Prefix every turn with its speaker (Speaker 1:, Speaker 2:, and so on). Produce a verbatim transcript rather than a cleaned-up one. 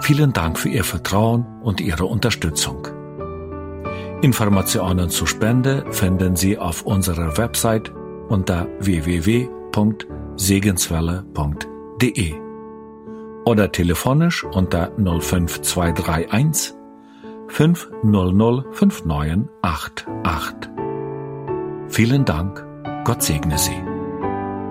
Speaker 1: Vielen Dank für Ihr Vertrauen und Ihre Unterstützung. Informationen zur Spende finden Sie auf unserer Website unter w w w punkt segenswelle punkt d e oder telefonisch unter null fünf zwei drei eins fünf null null fünf neun acht acht. Vielen Dank, Gott segne Sie.